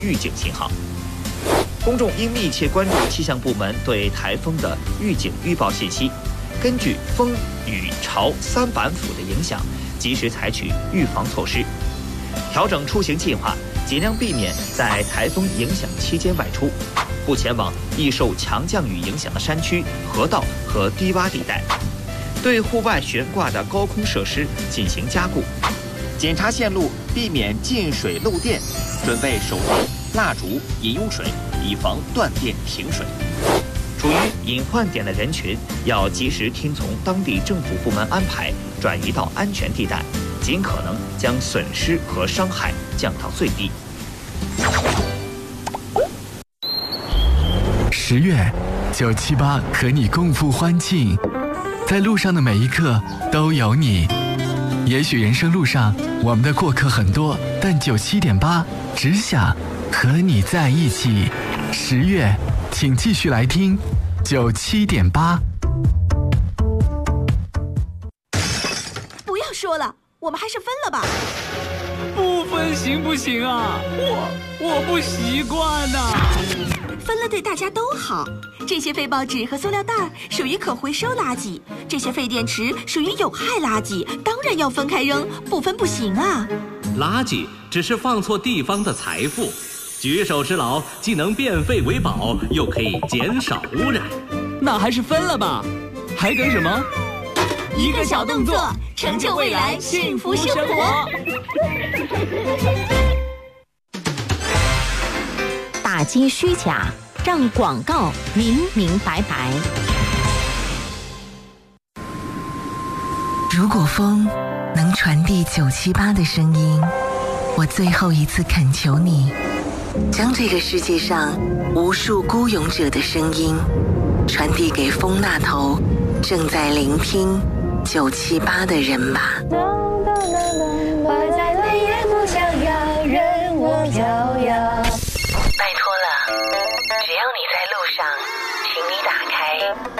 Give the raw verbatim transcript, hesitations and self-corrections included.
预警信号。公众应密切关注气象部门对台风的预警预报信息，根据风、雨、潮三板斧的影响，及时采取预防措施，调整出行计划，尽量避免在台风影响期间外出，不前往易受强降雨影响的山区、河道和低洼地带，对户外悬挂的高空设施进行加固，检查线路，避免进水漏电，准备手电、蜡烛、饮用水，以防断电停水。处于隐患点的人群要及时听从当地政府部门安排，转移到安全地带，尽可能将损失和伤害降到最低。 十月，九七八和你共赴欢庆，在路上的每一刻都有你。也许人生路上我们的过客很多，但九七点八只想和你在一起。十月，请继续来听九七点八。 不要说了，我们还是分了吧。 不分行不行啊？我我不习惯呐。 分了对大家都好。这些废报纸和塑料袋属于可回收垃圾，这些废电池属于有害垃圾，当然要分开扔，不分不行啊。 垃圾只是放错地方的财富，举手之劳既能变废为宝，又可以减少污染。 那还是分了吧，还等什么？ 一个小动作，成就未来幸福生活。 打击虚假，让广告明明白白。 如果风能传递九七八的声音，我最后一次恳求你，将这个世界上无数孤勇者的声音传递给风那头正在聆听九七八的人吧。